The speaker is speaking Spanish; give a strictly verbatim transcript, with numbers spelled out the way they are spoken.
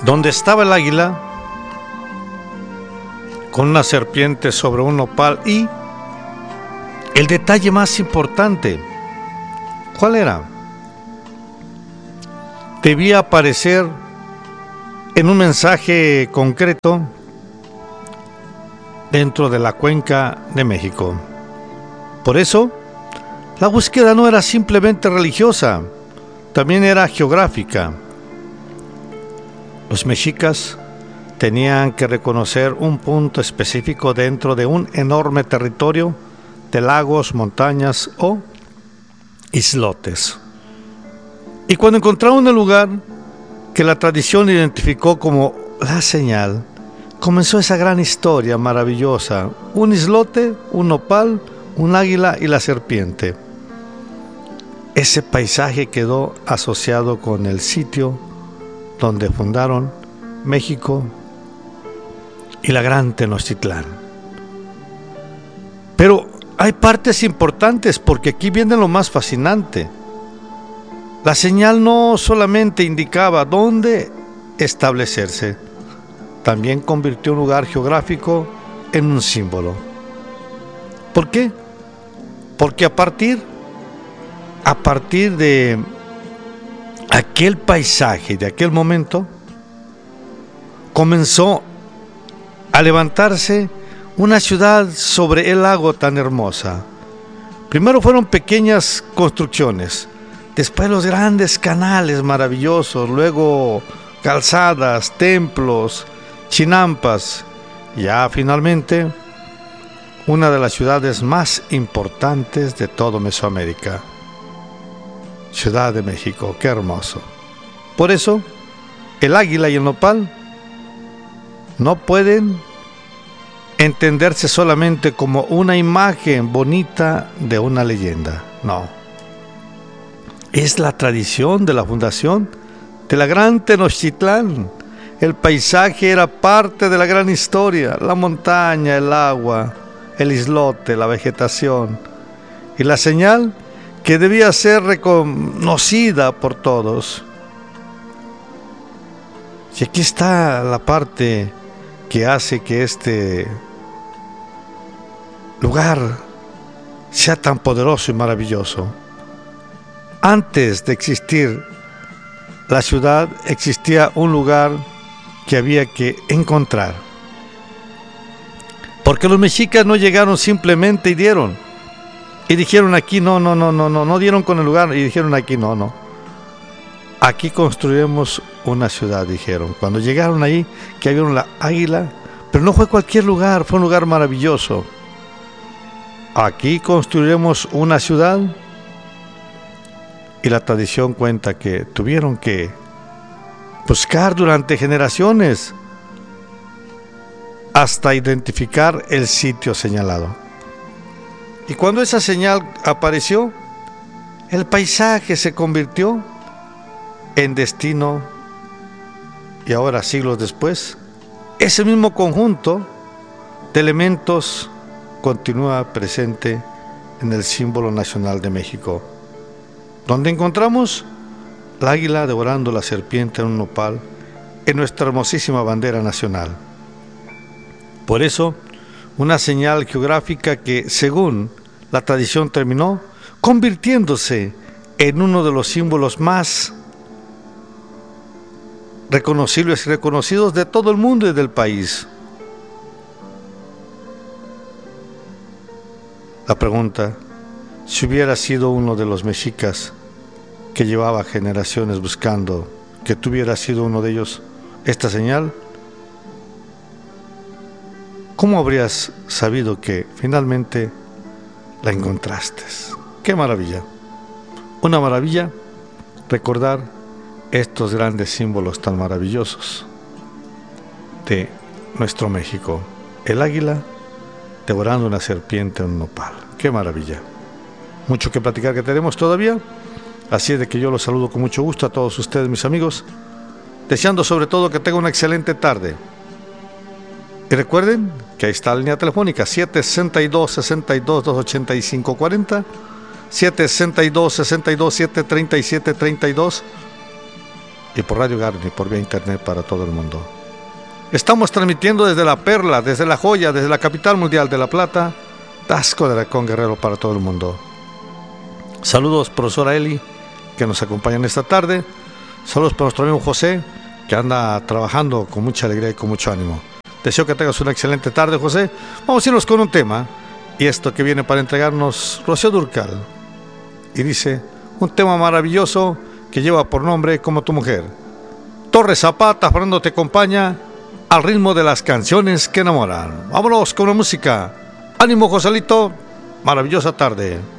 donde estaba el águila con una serpiente sobre un nopal y el detalle más importante, ¿cuál era? Debía aparecer en un mensaje concreto dentro de la cuenca de México. Por eso, la búsqueda no era simplemente religiosa, también era geográfica. Los mexicas tenían que reconocer un punto específico dentro de un enorme territorio de lagos, montañas o islotes. Y cuando encontraron el lugar que la tradición identificó como la señal, comenzó esa gran historia maravillosa: un islote, un nopal, un águila y la serpiente. Ese paisaje quedó asociado con el sitio donde fundaron México y la gran Tenochtitlán. Pero hay partes importantes, porque aquí viene lo más fascinante. La señal no solamente indicaba dónde establecerse, también convirtió un lugar geográfico en un símbolo. ¿Por qué? Porque a partir, a partir de aquel paisaje, de aquel momento, comenzó a levantarse una ciudad sobre el lago tan hermosa. Primero fueron pequeñas construcciones, después los grandes canales maravillosos, luego calzadas, templos, chinampas, y ya finalmente una de las ciudades más importantes de todo Mesoamérica, Ciudad de México. ¡Qué hermoso! Por eso, el águila y el nopal no pueden entenderse solamente como una imagen bonita de una leyenda. No. Es la tradición de la fundación de la gran Tenochtitlán. El paisaje era parte de la gran historia: la montaña, el agua, el islote, la vegetación, y la señal que debía ser reconocida por todos. Y aquí está la parte que hace que este lugar sea tan poderoso y maravilloso. Antes de existir la ciudad, existía un lugar que había que encontrar. Porque los mexicas no llegaron simplemente y dieron. Y dijeron aquí, no, no, no, no, no, no dieron con el lugar y dijeron aquí, no, no. Aquí construiremos una ciudad, dijeron. Cuando llegaron ahí, que vieron la águila, pero no fue cualquier lugar, fue un lugar maravilloso. Aquí construiremos una ciudad, y la tradición cuenta que tuvieron que buscar durante generaciones hasta identificar el sitio señalado. Y cuando esa señal apareció, el paisaje se convirtió en destino, y ahora, siglos después, ese mismo conjunto de elementos continúa presente en el símbolo nacional de México, donde encontramos el águila devorando la serpiente en un nopal en nuestra hermosísima bandera nacional. Por eso, una señal geográfica que, según la tradición, terminó convirtiéndose en uno de los símbolos más reconocibles y reconocidos de todo el mundo y del país. La pregunta: si hubiera sido uno de los mexicas que llevaba generaciones buscando, que tú hubieras sido uno de ellos, esta señal, ¿cómo habrías sabido que finalmente la encontraste? ¡Qué maravilla! Una maravilla recordar estos grandes símbolos tan maravillosos de nuestro México. El águila devorando una serpiente en un nopal. ¡Qué maravilla! Mucho que platicar que tenemos todavía, así es de que yo los saludo con mucho gusto a todos ustedes, mis amigos, deseando sobre todo que tengan una excelente tarde. Y recuerden que ahí está la línea telefónica siete seis dos, seis dos, dos ocho cinco cuatro cero, siete seis dos, seis dos, siete tres siete tres dos. y por Radio Garni, por vía internet para todo el mundo. Estamos transmitiendo desde La Perla, desde La Joya, desde la capital mundial de La Plata, Taxco de Alarcón, Guerrero, para todo el mundo. Saludos, profesora Eli, que nos acompañan esta tarde. Saludos para nuestro amigo José, que anda trabajando con mucha alegría y con mucho ánimo. Deseo que tengas una excelente tarde, José. Vamos a irnos con un tema, y esto que viene para entregarnos Rocío Dúrcal. Y dice, un tema maravilloso que lleva por nombre Como tu mujer. Torres Zapata, Fernando te acompaña al ritmo de las canciones que enamoran. Vámonos con la música. Ánimo, Joselito. Maravillosa tarde.